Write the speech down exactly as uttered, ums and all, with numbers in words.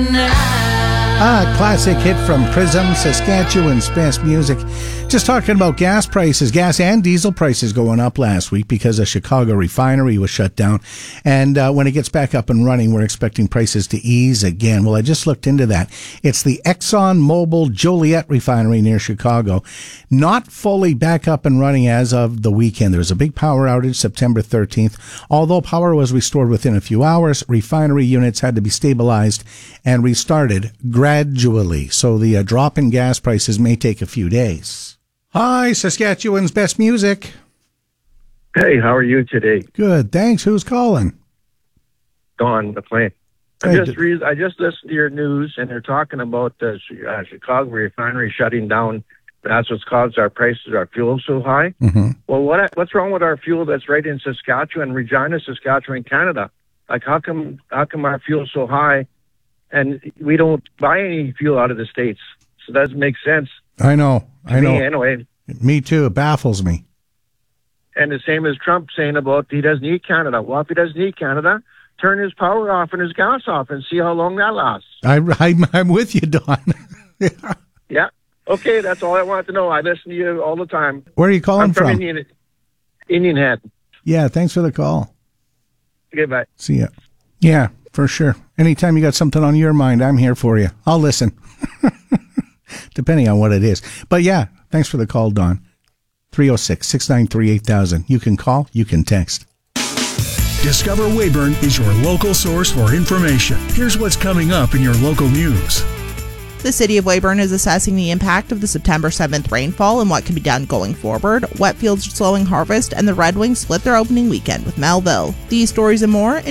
Ah, classic hit from Prism, Saskatchewan's best music. Just talking about gas prices, gas and diesel prices going up last week because a Chicago refinery was shut down. And uh, when it gets back up and running, we're expecting prices to ease again. Well, I just looked into that. It's the ExxonMobil Joliet refinery near Chicago. Not fully back up and running as of the weekend. There was a big power outage September thirteenth. Although power was restored within a few hours, refinery units had to be stabilized and restarted gradually. So the uh, drop in gas prices may take a few days. Hi, Saskatchewan's best music. Hey, how are you today? Good, thanks. Who's calling? Don McLean. I Hey, just d- read. I just listened to your news, and they're talking about the uh, Chicago refinery shutting down. That's what's caused our prices, our fuel so high. Mm-hmm. Well, what what's wrong with our fuel that's right in Saskatchewan, Regina, Saskatchewan, Canada? Like, how come how come our fuel's so high, and we don't buy any fuel out of the States? So that doesn't make sense. I know. To I know. me, anyway. Me too. It baffles me. And the same as Trump saying about he doesn't need Canada. Well, if he doesn't need Canada, turn his power off and his gas off and see how long that lasts. I, I'm, I'm with you, Don. Yeah. Okay, that's all I wanted to know. I listen to you all the time. Where are you calling I'm from, from? Indian, Indian Head. Yeah, thanks for the call. Okay, bye. See ya. Yeah, for sure. Anytime you got something on your mind, I'm here for you. I'll listen. Depending on what it is. But yeah, thanks for the call, Don. three oh six, six nine three, eight thousand. You can call, you can text. Discover Weyburn is your local source for information. Here's what's coming up in your local news. The City of Weyburn is assessing the impact of the September seventh rainfall and what can be done going forward. Wet fields are slowing harvest, and the Red Wings split their opening weekend with Melville. These stories and more